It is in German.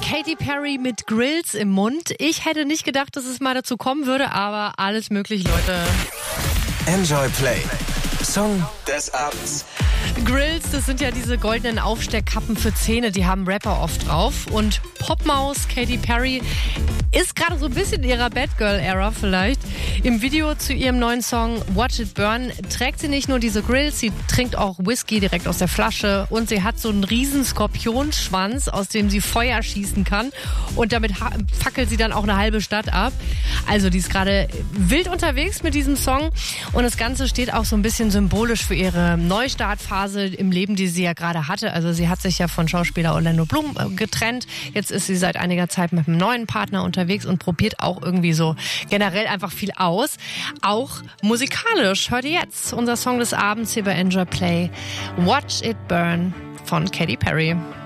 Katy Perry mit Grills im Mund. Ich hätte nicht gedacht, dass es mal dazu kommen würde, aber alles möglich, Leute. Enjoy Play. Song des Abends. Grills, das sind ja diese goldenen Aufsteckkappen für Zähne, die haben Rapper oft drauf. Und Popmaus Katy Perry ist gerade so ein bisschen in ihrer Bad Girl-Ära vielleicht. Im Video zu ihrem neuen Song Watch It Burn trägt sie nicht nur diese Grills, sie trinkt auch Whisky direkt aus der Flasche und sie hat so einen riesen Skorpionschwanz, aus dem sie Feuer schießen kann und damit fackelt sie dann auch eine halbe Stadt ab. Also die ist gerade wild unterwegs mit diesem Song und das Ganze steht auch so ein bisschen symbolisch für ihre Neustartphase im Leben, die sie ja gerade hatte. Also sie hat sich ja von Schauspieler Orlando Bloom getrennt. Jetzt ist sie seit einiger Zeit mit einem neuen Partner unterwegs und probiert auch irgendwie so generell einfach viel aus. Auch musikalisch. Hört ihr jetzt unser Song des Abends hier bei Enjoy Play. Watch It Burn von Katy Perry.